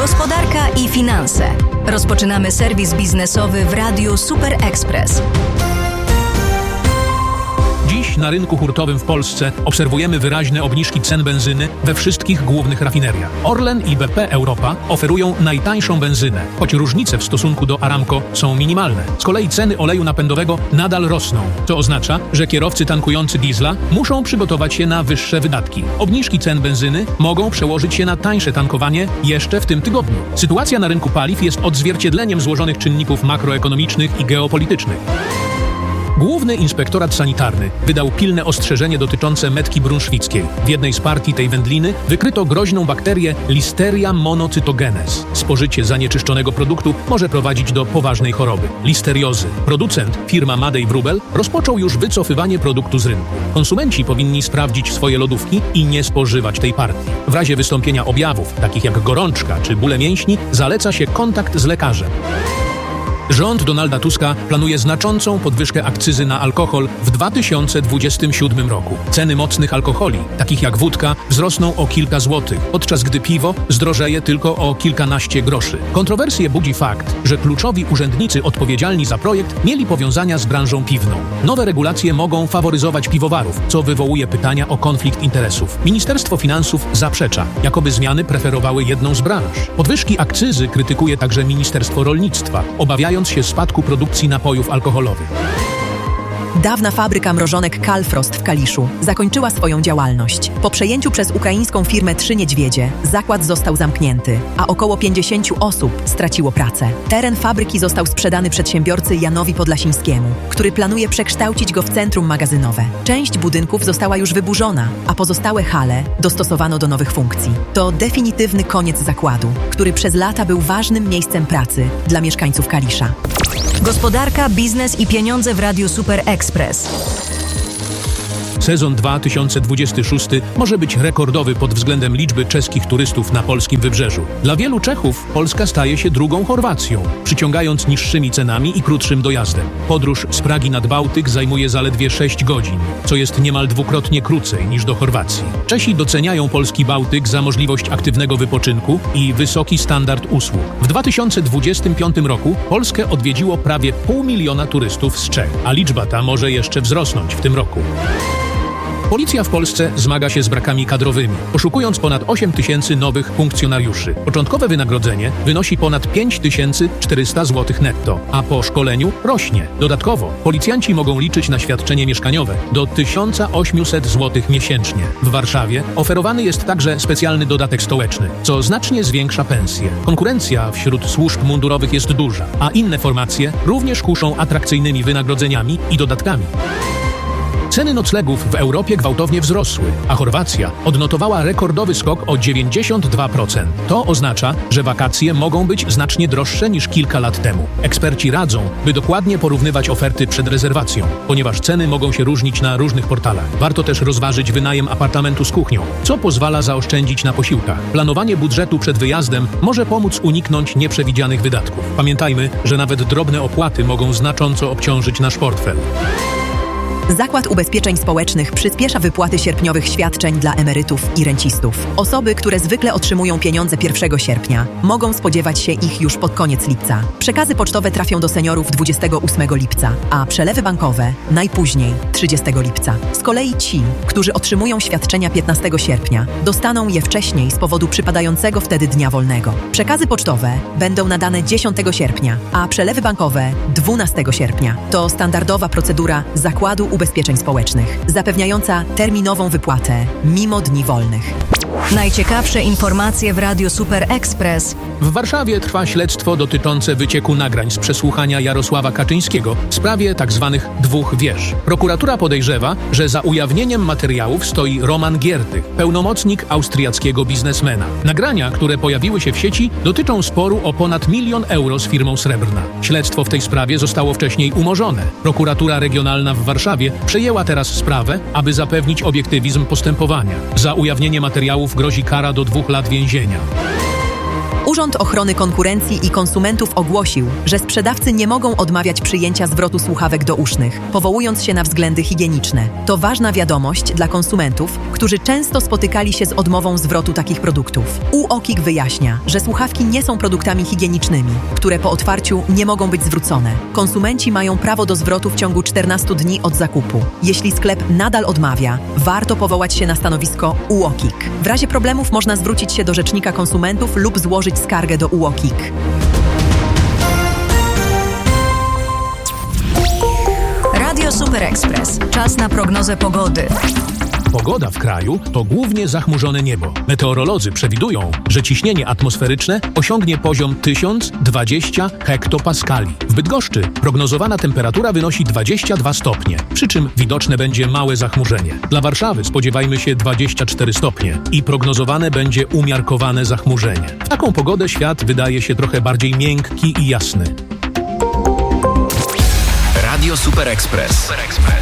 Gospodarka i finanse. Rozpoczynamy serwis biznesowy w Radiu Super Express. Dziś na rynku hurtowym w Polsce obserwujemy wyraźne obniżki cen benzyny we wszystkich głównych rafineriach. Orlen i BP Europa oferują najtańszą benzynę, choć różnice w stosunku do Aramco są minimalne. Z kolei ceny oleju napędowego nadal rosną, co oznacza, że kierowcy tankujący diesla muszą przygotować się na wyższe wydatki. Obniżki cen benzyny mogą przełożyć się na tańsze tankowanie jeszcze w tym tygodniu. Sytuacja na rynku paliw jest odzwierciedleniem złożonych czynników makroekonomicznych i geopolitycznych. Główny Inspektorat Sanitarny wydał pilne ostrzeżenie dotyczące metki brunszwickiej. W jednej z partii tej wędliny wykryto groźną bakterię Listeria monocytogenes. Spożycie zanieczyszczonego produktu może prowadzić do poważnej choroby – listeriozy. Producent, firma Madej Wróbel, rozpoczął już wycofywanie produktu z rynku. Konsumenci powinni sprawdzić swoje lodówki i nie spożywać tej partii. W razie wystąpienia objawów, takich jak gorączka czy bóle mięśni, zaleca się kontakt z lekarzem. Rząd Donalda Tuska planuje znaczącą podwyżkę akcyzy na alkohol w 2027 roku. Ceny mocnych alkoholi, takich jak wódka, wzrosną o kilka złotych, podczas gdy piwo zdrożeje tylko o kilkanaście groszy. Kontrowersje budzi fakt, że kluczowi urzędnicy odpowiedzialni za projekt mieli powiązania z branżą piwną. Nowe regulacje mogą faworyzować piwowarów, co wywołuje pytania o konflikt interesów. Ministerstwo Finansów zaprzecza, jakoby zmiany preferowały jedną z branż. Podwyżki akcyzy krytykuje także Ministerstwo Rolnictwa, obawiając się spadku produkcji napojów alkoholowych. Dawna fabryka mrożonek Kalfrost w Kaliszu zakończyła swoją działalność. Po przejęciu przez ukraińską firmę Trzy Niedźwiedzie zakład został zamknięty, a około 50 osób straciło pracę. Teren fabryki został sprzedany przedsiębiorcy Janowi Podlasińskiemu, który planuje przekształcić go w centrum magazynowe. Część budynków została już wyburzona, a pozostałe hale dostosowano do nowych funkcji. To definitywny koniec zakładu, który przez lata był ważnym miejscem pracy dla mieszkańców Kalisza. Gospodarka, biznes i pieniądze w Radiu Super Express. Sezon 2026 może być rekordowy pod względem liczby czeskich turystów na polskim wybrzeżu. Dla wielu Czechów Polska staje się drugą Chorwacją, przyciągając niższymi cenami i krótszym dojazdem. Podróż z Pragi nad Bałtyk zajmuje zaledwie 6 godzin, co jest niemal dwukrotnie krócej niż do Chorwacji. Czesi doceniają polski Bałtyk za możliwość aktywnego wypoczynku i wysoki standard usług. W 2025 roku Polskę odwiedziło prawie 500 000 turystów z Czech, a liczba ta może jeszcze wzrosnąć w tym roku. Policja w Polsce zmaga się z brakami kadrowymi, poszukując ponad 8 000 nowych funkcjonariuszy. Początkowe wynagrodzenie wynosi ponad 5400 zł netto, a po szkoleniu rośnie. Dodatkowo policjanci mogą liczyć na świadczenie mieszkaniowe do 1800 zł miesięcznie. W Warszawie oferowany jest także specjalny dodatek stołeczny, co znacznie zwiększa pensję. Konkurencja wśród służb mundurowych jest duża, a inne formacje również kuszą atrakcyjnymi wynagrodzeniami i dodatkami. Ceny noclegów w Europie gwałtownie wzrosły, a Chorwacja odnotowała rekordowy skok o 92%. To oznacza, że wakacje mogą być znacznie droższe niż kilka lat temu. Eksperci radzą, by dokładnie porównywać oferty przed rezerwacją, ponieważ ceny mogą się różnić na różnych portalach. Warto też rozważyć wynajem apartamentu z kuchnią, co pozwala zaoszczędzić na posiłkach. Planowanie budżetu przed wyjazdem może pomóc uniknąć nieprzewidzianych wydatków. Pamiętajmy, że nawet drobne opłaty mogą znacząco obciążyć nasz portfel. Zakład Ubezpieczeń Społecznych przyspiesza wypłaty sierpniowych świadczeń dla emerytów i rencistów. Osoby, które zwykle otrzymują pieniądze 1 sierpnia, mogą spodziewać się ich już pod koniec lipca. Przekazy pocztowe trafią do seniorów 28 lipca, a przelewy bankowe najpóźniej 30 lipca. Z kolei ci, którzy otrzymują świadczenia 15 sierpnia, dostaną je wcześniej z powodu przypadającego wtedy dnia wolnego. Przekazy pocztowe będą nadane 10 sierpnia, a przelewy bankowe 12 sierpnia. To standardowa procedura Zakładu Ubezpieczeń Społecznych, zapewniająca terminową wypłatę mimo dni wolnych. Najciekawsze informacje w Radiu Super Express. W Warszawie trwa śledztwo dotyczące wycieku nagrań z przesłuchania Jarosława Kaczyńskiego w sprawie tzw. 2 wież. Prokuratura podejrzewa, że za ujawnieniem materiałów stoi Roman Giertych, pełnomocnik austriackiego biznesmena. Nagrania, które pojawiły się w sieci, dotyczą sporu o ponad 1 000 000 euro z firmą Srebrna. Śledztwo w tej sprawie zostało wcześniej umorzone. Prokuratura Regionalna w Warszawie przejęła teraz sprawę, aby zapewnić obiektywizm postępowania. Za ujawnienie materiałów grozi kara do 2 lat więzienia. Urząd Ochrony Konkurencji i Konsumentów ogłosił, że sprzedawcy nie mogą odmawiać przyjęcia zwrotu słuchawek dousznych, powołując się na względy higieniczne. To ważna wiadomość dla konsumentów, którzy często spotykali się z odmową zwrotu takich produktów. UOKiK wyjaśnia, że słuchawki nie są produktami higienicznymi, które po otwarciu nie mogą być zwrócone. Konsumenci mają prawo do zwrotu w ciągu 14 dni od zakupu. Jeśli sklep nadal odmawia, warto powołać się na stanowisko UOKiK. W razie problemów można zwrócić się do Rzecznika Konsumentów lub złożyć skargę do UOKiK. Radio Super Express. Czas na prognozę pogody. Pogoda w kraju to głównie zachmurzone niebo. Meteorolodzy przewidują, że ciśnienie atmosferyczne osiągnie poziom 1020 hektopaskali. W Bydgoszczy prognozowana temperatura wynosi 22 stopnie, przy czym widoczne będzie małe zachmurzenie. Dla Warszawy spodziewajmy się 24 stopnie i prognozowane będzie umiarkowane zachmurzenie. W taką pogodę świat wydaje się trochę bardziej miękki i jasny. Radio Super Express.